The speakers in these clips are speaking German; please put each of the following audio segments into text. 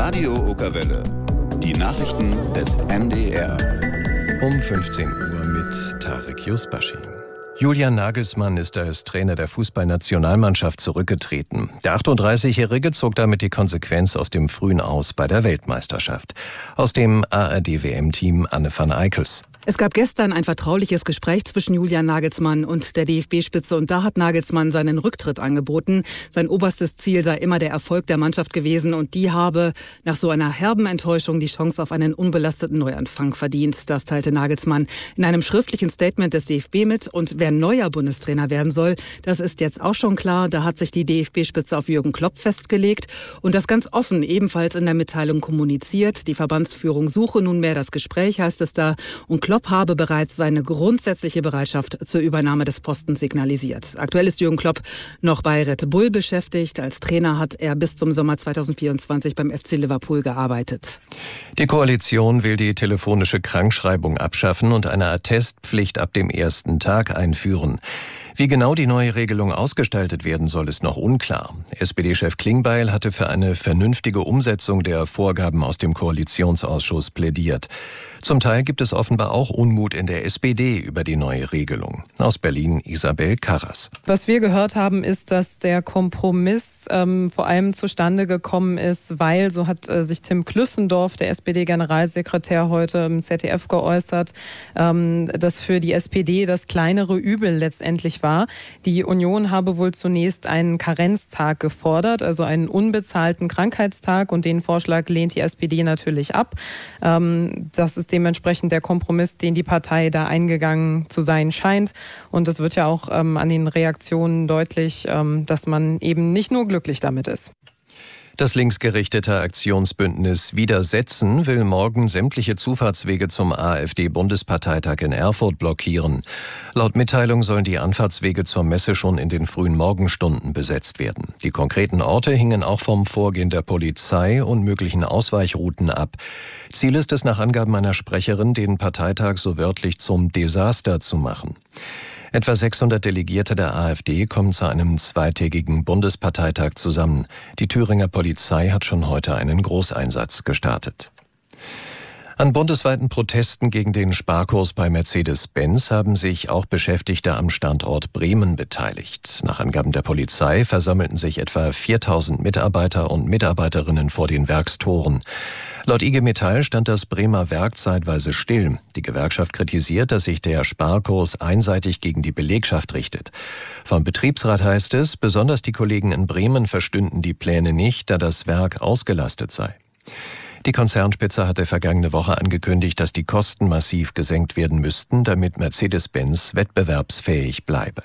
Radio Okerwelle. Die Nachrichten des NDR. Um 15 Uhr mit Tarek Yusbashi. Julian Nagelsmann ist als Trainer der Fußballnationalmannschaft zurückgetreten. Der 38-Jährige zog damit die Konsequenz aus dem frühen Aus bei der Weltmeisterschaft. Aus dem ARD-WM-Team Anne van Eickels. Es gab gestern ein vertrauliches Gespräch zwischen Julian Nagelsmann und der DFB-Spitze und da hat Nagelsmann seinen Rücktritt angeboten. Sein oberstes Ziel sei immer der Erfolg der Mannschaft gewesen und die habe nach so einer herben Enttäuschung die Chance auf einen unbelasteten Neuanfang verdient. Das teilte Nagelsmann in einem schriftlichen Statement des DFB mit und wer neuer Bundestrainer werden soll, das ist jetzt auch schon klar. Da hat sich die DFB-Spitze auf Jürgen Klopp festgelegt und das ganz offen ebenfalls in der Mitteilung kommuniziert. Die Verbandsführung suche nunmehr das Gespräch, heißt es da, und Klopp habe bereits seine grundsätzliche Bereitschaft zur Übernahme des Postens signalisiert. Aktuell ist Jürgen Klopp noch bei Red Bull beschäftigt. Als Trainer hat er bis zum Sommer 2024 beim FC Liverpool gearbeitet. Die Koalition will die telefonische Krankschreibung abschaffen und eine Attestpflicht ab dem ersten Tag einführen. Wie genau die neue Regelung ausgestaltet werden soll, ist noch unklar. SPD-Chef Klingbeil hatte für eine vernünftige Umsetzung der Vorgaben aus dem Koalitionsausschuss plädiert. Zum Teil gibt es offenbar auch Unmut in der SPD über die neue Regelung. Aus Berlin Isabel Karras. Was wir gehört haben, ist, dass der Kompromiss vor allem zustande gekommen ist, weil, so hat sich Tim Klüssendorf, der SPD-Generalsekretär, heute im ZDF geäußert, dass für die SPD das kleinere Übel letztendlich war. Die Union habe wohl zunächst einen Karenztag gefordert, also einen unbezahlten Krankheitstag, und den Vorschlag lehnt die SPD natürlich ab. Das ist dementsprechend der Kompromiss, den die Partei da eingegangen zu sein scheint. Und es wird ja auch an den Reaktionen deutlich, dass man eben nicht nur glücklich damit ist. Das linksgerichtete Aktionsbündnis Widersetzen will morgen sämtliche Zufahrtswege zum AfD-Bundesparteitag in Erfurt blockieren. Laut Mitteilung sollen die Anfahrtswege zur Messe schon in den frühen Morgenstunden besetzt werden. Die konkreten Orte hingen auch vom Vorgehen der Polizei und möglichen Ausweichrouten ab. Ziel ist es nach Angaben einer Sprecherin, den Parteitag so wörtlich zum Desaster zu machen. Etwa 600 Delegierte der AfD kommen zu einem zweitägigen Bundesparteitag zusammen. Die Thüringer Polizei hat schon heute einen Großeinsatz gestartet. An bundesweiten Protesten gegen den Sparkurs bei Mercedes-Benz haben sich auch Beschäftigte am Standort Bremen beteiligt. Nach Angaben der Polizei versammelten sich etwa 4000 Mitarbeiter und Mitarbeiterinnen vor den Werkstoren. Laut IG Metall stand das Bremer Werk zeitweise still. Die Gewerkschaft kritisiert, dass sich der Sparkurs einseitig gegen die Belegschaft richtet. Vom Betriebsrat heißt es, besonders die Kollegen in Bremen verstünden die Pläne nicht, da das Werk ausgelastet sei. Die Konzernspitze hatte vergangene Woche angekündigt, dass die Kosten massiv gesenkt werden müssten, damit Mercedes-Benz wettbewerbsfähig bleibe.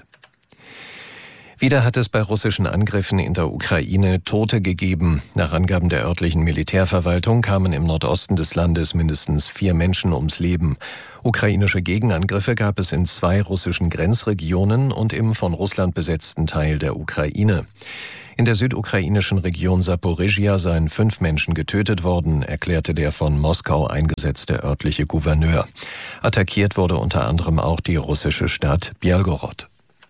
Wieder hat es bei russischen Angriffen in der Ukraine Tote gegeben. Nach Angaben der örtlichen Militärverwaltung kamen im Nordosten des Landes mindestens 4 Menschen ums Leben. Ukrainische Gegenangriffe gab es in 2 russischen Grenzregionen und im von Russland besetzten Teil der Ukraine. In der südukrainischen Region Saporischschja seien 5 Menschen getötet worden, erklärte der von Moskau eingesetzte örtliche Gouverneur. Attackiert wurde unter anderem auch die russische Stadt Bjelgorod.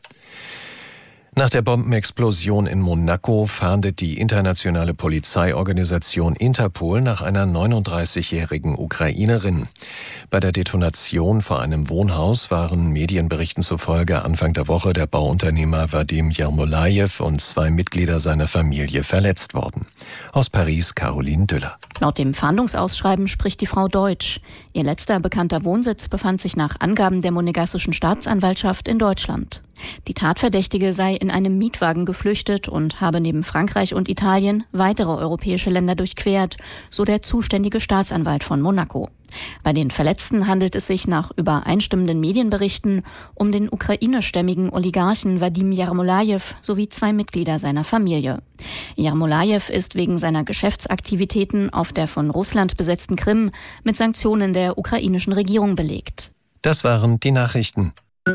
Nach der Bombenexplosion in Monaco fahndet die internationale Polizeiorganisation Interpol nach einer 39-jährigen Ukrainerin. Bei der Detonation vor einem Wohnhaus waren Medienberichten zufolge Anfang der Woche der Bauunternehmer Wadim Jarmolajew und 2 Mitglieder seiner Familie verletzt worden. Aus Paris Caroline Düller. Laut dem Fahndungsausschreiben spricht die Frau Deutsch. Ihr letzter bekannter Wohnsitz befand sich nach Angaben der monegassischen Staatsanwaltschaft in Deutschland. Die Tatverdächtige sei in einem Mietwagen geflüchtet und habe neben Frankreich und Italien weitere europäische Länder durchquert, so der zuständige Staatsanwalt von Monaco. Bei den Verletzten handelt es sich nach übereinstimmenden Medienberichten um den ukrainischstämmigen Oligarchen Wadim Jarmolajew sowie 2 Mitglieder seiner Familie. Jarmolajew ist wegen seiner Geschäftsaktivitäten auf der von Russland besetzten Krim mit Sanktionen der ukrainischen Regierung belegt. Das waren die Nachrichten.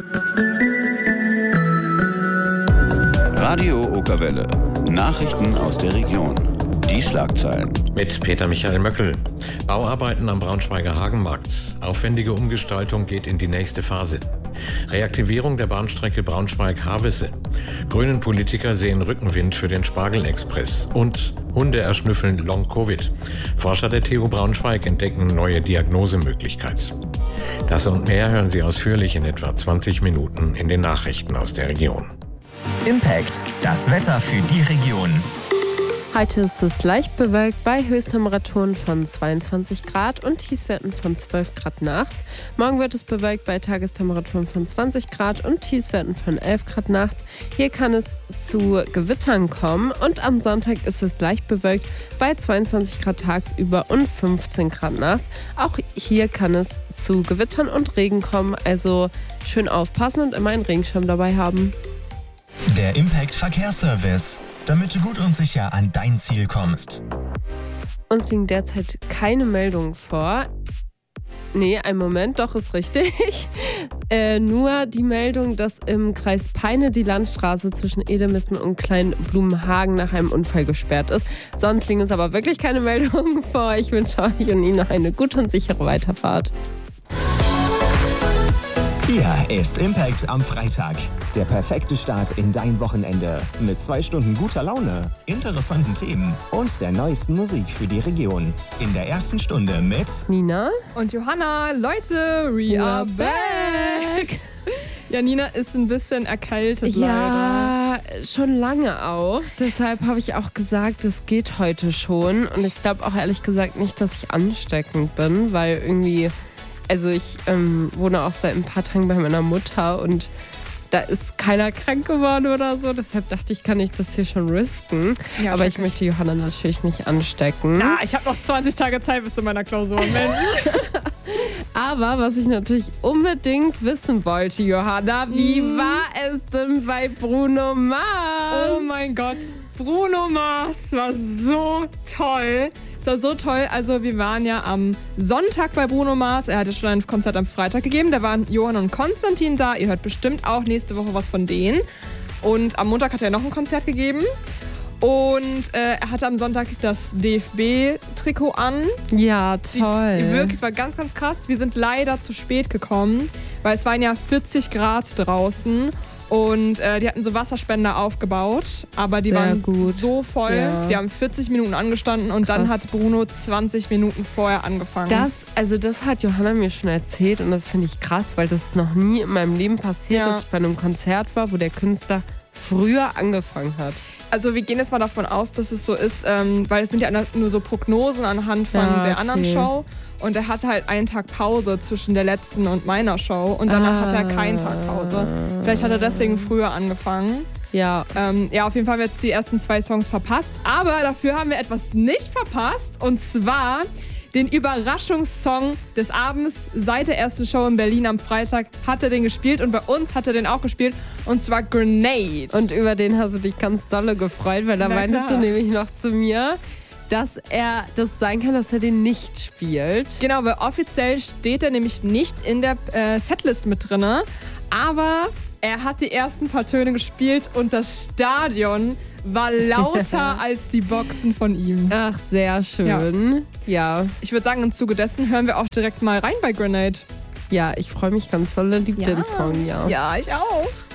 Radio Okerwelle. Nachrichten aus der Region. Die Schlagzeilen. Mit Peter Michael Möckel. Bauarbeiten am Braunschweiger Hagenmarkt. Aufwendige Umgestaltung geht in die nächste Phase. Reaktivierung der Bahnstrecke Braunschweig-Havelse. Grünen Politiker sehen Rückenwind für den Spargelexpress. Und Hunde erschnüffeln Long-Covid. Forscher der TU Braunschweig entdecken neue Diagnosemöglichkeit. Das und mehr hören Sie ausführlich in etwa 20 Minuten in den Nachrichten aus der Region. Impact, das Wetter für die Region. Heute ist es leicht bewölkt bei Höchsttemperaturen von 22 Grad und Tiefstwerten von 12 Grad nachts. Morgen wird es bewölkt bei Tagestemperaturen von 20 Grad und Tiefstwerten von 11 Grad nachts. Hier kann es zu Gewittern kommen und am Sonntag ist es leicht bewölkt bei 22 Grad tagsüber und 15 Grad nachts. Auch hier kann es zu Gewittern und Regen kommen, also schön aufpassen und immer einen Regenschirm dabei haben. Der Impact Verkehrsservice, damit du gut und sicher an dein Ziel kommst. Uns liegen derzeit keine Meldungen vor. Nee, einen Moment, doch, ist richtig. Nur die Meldung, dass im Kreis Peine die Landstraße zwischen Edemissen und Kleinblumenhagen nach einem Unfall gesperrt ist. Sonst liegen uns aber wirklich keine Meldungen vor. Ich wünsche euch und Ihnen noch eine gute und sichere Weiterfahrt. Hier ist Impact am Freitag. Der perfekte Start in dein Wochenende. Mit 2 Stunden guter Laune, interessanten Themen und der neuesten Musik für die Region. In der ersten Stunde mit Nina und Johanna. Leute, we are back! Ja, Nina ist ein bisschen erkältet leider. Ja, schon lange auch. Deshalb habe ich auch gesagt, es geht heute schon. Und ich glaube auch ehrlich gesagt nicht, dass ich ansteckend bin, weil irgendwie... Also ich wohne auch seit ein paar Tagen bei meiner Mutter und da ist keiner krank geworden oder so. Deshalb dachte ich, kann ich das hier schon risken. Ja, aber ich möchte Johanna natürlich nicht anstecken. Ja, ich habe noch 20 Tage Zeit bis zu meiner Klausur. Aber was ich natürlich unbedingt wissen wollte, Johanna, wie war es denn bei Bruno Mars? Oh mein Gott, Bruno Mars war so toll. Es war so toll, also wir waren ja am Sonntag bei Bruno Mars. Er hatte schon ein Konzert am Freitag gegeben. Da waren Johann und Konstantin da. Ihr hört bestimmt auch nächste Woche was von denen. Und am Montag hat er noch ein Konzert gegeben. Und er hatte am Sonntag das DFB-Trikot an. Ja, toll. Wirklich, es war ganz, ganz krass. Wir sind leider zu spät gekommen, weil es waren ja 40 Grad draußen. Und die hatten so Wasserspender aufgebaut, aber die waren gut. So voll. Ja. Die haben 40 Minuten angestanden und dann hat Bruno 20 Minuten vorher angefangen. Das hat Johanna mir schon erzählt und das finde ich krass, weil das noch nie in meinem Leben passiert, dass ich bei einem Konzert war, wo der Künstler früher angefangen hat. Also wir gehen jetzt mal davon aus, dass es so ist, weil es sind ja nur so Prognosen anhand von der anderen Show. Und er hatte halt einen Tag Pause zwischen der letzten und meiner Show. Und danach hatte er keinen Tag Pause. Vielleicht hat er deswegen früher angefangen. Ja. Ja, auf jeden Fall haben wir jetzt die ersten 2 Songs verpasst. Aber dafür haben wir etwas nicht verpasst. Und zwar den Überraschungssong des Abends seit der ersten Show in Berlin am Freitag hat er den gespielt. Und bei uns hat er den auch gespielt. Und zwar Grenade. Und über den hast du dich ganz dolle gefreut, weil da meintest du nämlich noch zu mir, dass das sein kann, dass er den nicht spielt. Genau, weil offiziell steht er nämlich nicht in der Setlist mit drin. Aber er hat die ersten paar Töne gespielt und das Stadion war lauter als die Boxen von ihm. Ach, sehr schön. Ja. Ich würde sagen, im Zuge dessen hören wir auch direkt mal rein bei Grenade. Ja, ich freue mich ganz doll, liebe den Song, ja. Ja, ich auch.